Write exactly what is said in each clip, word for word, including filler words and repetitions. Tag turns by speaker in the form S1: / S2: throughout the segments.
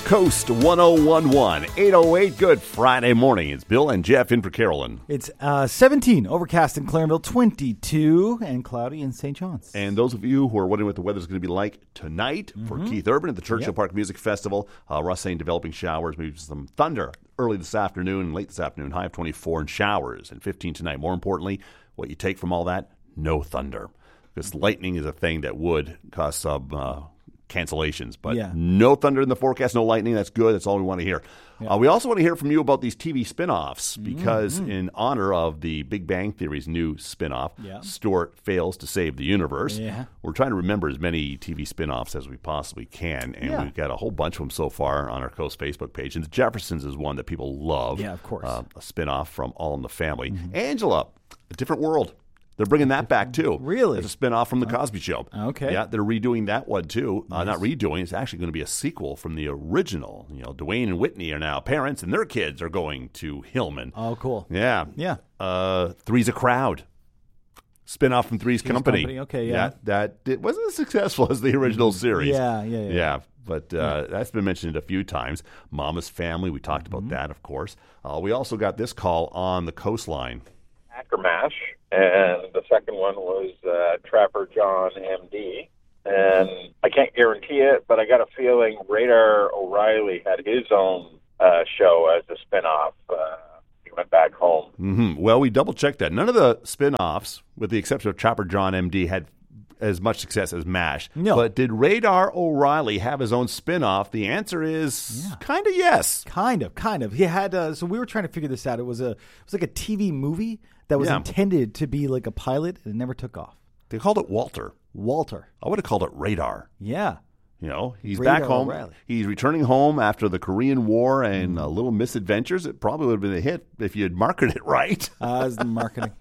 S1: Coast one oh one one, eight oh eight. Good Friday morning. It's Bill and Jeff in for Carolyn.
S2: It's uh, seventeen, overcast in Clarenville, twenty-two, and cloudy in Saint John's.
S1: And those of you who are wondering what the weather's going to be like tonight mm-hmm. for Keith Urban at the Churchill yep. Park Music Festival, uh, Russ saying developing showers, maybe some thunder early this afternoon and late this afternoon, high of twenty-four, and showers, and fifteen tonight. More importantly, what you take from all that, no thunder. Because lightning is a thing that would cause some uh, cancellations. But yeah. no thunder in the forecast, no lightning. That's good. That's all we want to hear. Yeah. Uh, we also want to hear from you about these T V spinoffs because mm-hmm. in honor of the Big Bang Theory's new spinoff, yeah. Stuart Fails to Save the Universe, yeah. we're trying to remember as many T V spinoffs as we possibly can. And yeah. we've got a whole bunch of them so far on our Coast Facebook page. And The Jeffersons is one that people love.
S2: Yeah, of course.
S1: Uh, a spinoff from All in the Family. Mm-hmm. Angela, A Different World. They're bringing that back, too.
S2: Really?
S1: It's a spinoff from The Cosby Show.
S2: Okay.
S1: Yeah, they're redoing that one, too. Nice. Uh, not redoing. It's actually going to be a sequel from the original. You know, Dwayne and Whitney are now parents, and their kids are going to Hillman.
S2: Oh, cool.
S1: Yeah.
S2: Yeah.
S1: Uh, Three's a Crowd. Spinoff from Three's, Three's Company. Company.
S2: Okay, yeah.
S1: yeah that it wasn't as successful as the original series.
S2: Yeah, yeah, yeah.
S1: Yeah. But uh, yeah. that's been mentioned a few times. Mama's Family, we talked about mm-hmm. that, of course. Uh, we also got this call on the coastline.
S3: Ackermash, and the second one was uh, Trapper John, M D. And I can't guarantee it, but I got a feeling Radar O'Reilly had his own uh, show as a spinoff. Uh, he went back home.
S1: Mm-hmm. Well, we double-checked that. None of the spinoffs, with the exception of Trapper John, M D, had as much success as MASH.
S2: No.
S1: But did Radar O'Reilly have his own spinoff? The answer is yeah. kind of yes.
S2: Kind of, kind of. He had, uh, so we were trying to figure this out. It was a, it was like a T V movie that was yeah. intended to be like a pilot, and it never took off.
S1: They called it Walter.
S2: Walter.
S1: I would have called it Radar.
S2: Yeah.
S1: You know, he's
S2: Radar
S1: back home.
S2: O'Reilly.
S1: He's returning home after the Korean War and
S2: mm.
S1: uh, little misadventures. It probably would have been a hit if you had marketed it right.
S2: Uh, as the marketing.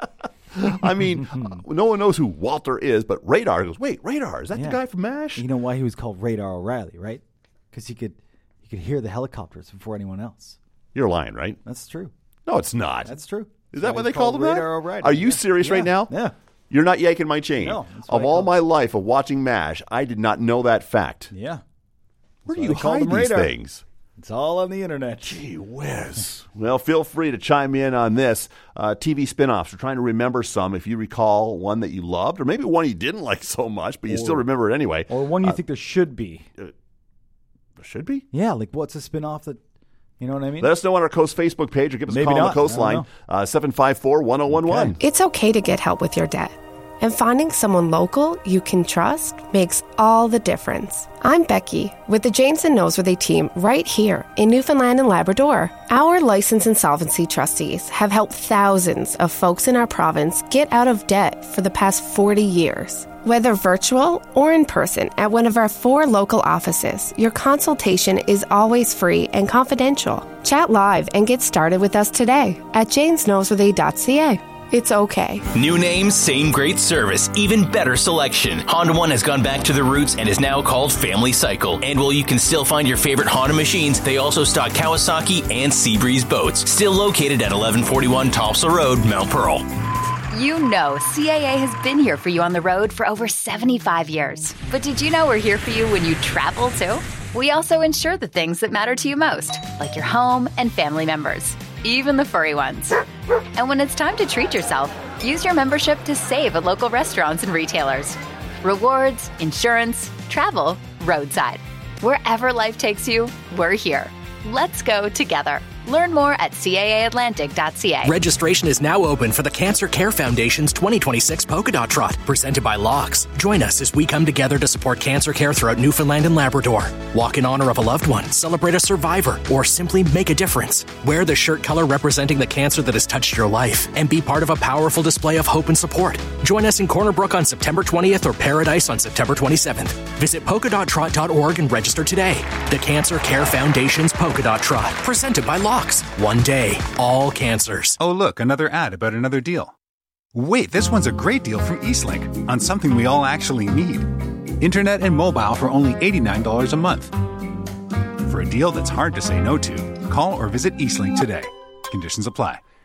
S1: I mean, no one knows who Walter is, but Radar goes, wait, Radar, is that
S2: yeah.
S1: the guy from MASH?
S2: You know why he was called Radar O'Reilly, right? Because he could, he could hear the helicopters before anyone else.
S1: You're lying, right?
S2: That's true.
S1: No, it's not.
S2: That's true.
S1: Is that
S2: so
S1: what they called him that?
S2: O'Reilly.
S1: Are you
S2: yeah.
S1: serious
S2: yeah.
S1: right now?
S2: Yeah.
S1: You're not yanking my chain.
S2: No.
S1: Of all my life of watching MASH, I did not know that fact.
S2: Yeah.
S1: Where do you hide these things?
S2: It's all on the internet.
S1: Gee whiz. Well, feel free to chime in on this. Uh, T V spinoffs. We're trying to remember some. If you recall one that you loved, or maybe one you didn't like so much, but you or, still remember it anyway.
S2: Or one you
S1: uh,
S2: think there should be.
S1: Uh, there should be?
S2: Yeah, like what's a spinoff that, you know what I mean?
S1: Let us know on our Coast Facebook page or give us
S2: maybe
S1: a call
S2: not.
S1: on the Coastline, uh, seven five four, one oh one one.
S4: Okay. It's okay to get help with your debt. And finding someone local you can trust makes all the difference. I'm Becky with the Janes and Noseworthy team right here in Newfoundland and Labrador. Our licensed insolvency trustees have helped thousands of folks in our province get out of debt for the past forty years. Whether virtual or in person at one of our four local offices, your consultation is always free and confidential. Chat live and get started with us today at janes noseworthy dot c a. It's okay.
S5: New name, same great service, even better selection. Honda One has gone back to the roots and is now called Family Cycle. And while you can still find your favorite Honda machines, they also stock Kawasaki and Seabreeze boats. Still located at eleven forty-one Topsail Road, Mount Pearl.
S6: You know C A A has been here for you on the road for over seventy-five years. But did you know we're here for you when you travel too? We also insure the things that matter to you most, like your home and family members, even the furry ones. And when it's time to treat yourself, use your membership to save at local restaurants and retailers. Rewards, insurance, travel, roadside. Wherever life takes you, we're here. Let's go together. Learn more at C A A Atlantic dot C A.
S7: Registration is now open for the Cancer Care Foundation's twenty twenty-six Polka Dot Trot, presented by Locks. Join us as we come together to support cancer care throughout Newfoundland and Labrador. Walk in honor of a loved one, celebrate a survivor, or simply make a difference. Wear the shirt color representing the cancer that has touched your life and be part of a powerful display of hope and support. Join us in Corner Brook on September twentieth or Paradise on September twenty-seventh. Visit polka dot trot dot org and register today. The Cancer Care Foundation's Polka Dot Trot, presented by Locks. One day, all cancers.
S8: Oh, look, another ad about another deal. Wait, this one's a great deal from Eastlink on something we all actually need. Internet and mobile for only eighty-nine dollars a month. For a deal that's hard to say no to, call or visit Eastlink today. Conditions apply.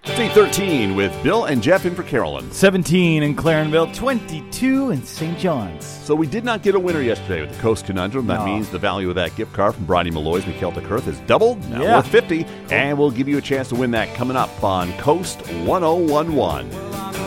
S1: It's eight thirteen with Bill and Jeff in for Carolyn.
S2: seventeen in Clarenville, twenty-two in Saint John's.
S1: So we did not get a winner yesterday with the Coast Conundrum. That
S2: No.
S1: means the value of that gift card from Bridie Malloy's McKeltec Earth is doubled, now
S2: Yeah.
S1: worth fifty, and we'll give you a chance to win that coming up on Coast one oh one one.